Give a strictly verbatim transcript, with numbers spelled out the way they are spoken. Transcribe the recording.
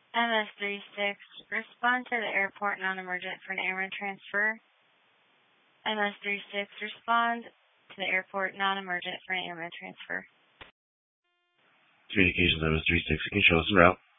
M S three six, respond to the airport non-emergent for an airman transfer. M S three six, respond to the airport non-emergent for an airman transfer. Communications M S three six, you can show us en route.